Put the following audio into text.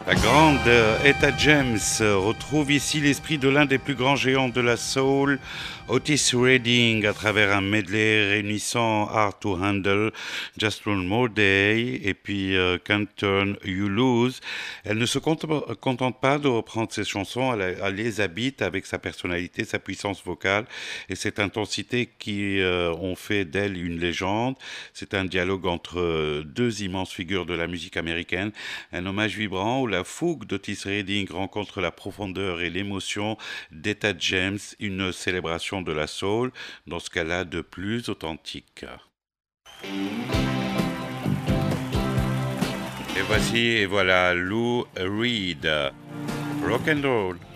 La grande Etta James retrouve ici l'esprit de l'un des plus grands géants de la soul, Otis Redding, à travers un medley réunissant Hard to Handle, Just One More Day et puis Can't Turn You Loose. Elle ne se contente pas de reprendre ses chansons, elle les habite avec sa personnalité, sa puissance vocale et cette intensité qui ont fait d'elle une légende. C'est un dialogue entre deux immenses figures de la musique américaine, un hommage vibrant où la fougue d'Otis Redding rencontre la profondeur et l'émotion d'Etta James, une célébration de la soul dans ce qu'elle a de plus authentique. Et voici et voilà Lou Reed, Rock and Roll.